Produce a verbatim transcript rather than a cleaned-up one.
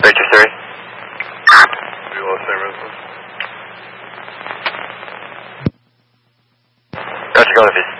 Rachel Surrey. We lost Saint Vincent. Roger, go to